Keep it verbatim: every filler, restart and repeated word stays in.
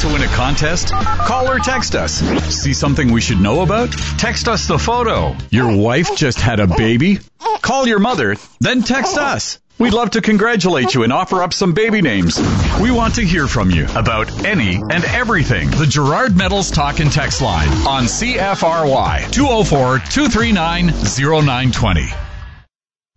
to win a contest? Call or text us. See something we should know about? Text us the photo. Your wife just had a baby? Call your mother, then text us. We'd love to congratulate you and offer up some baby names. We want to hear from you about any and everything. The Gerard Metals Talk and Text Line on C F R Y two oh four, two three nine, oh nine two oh.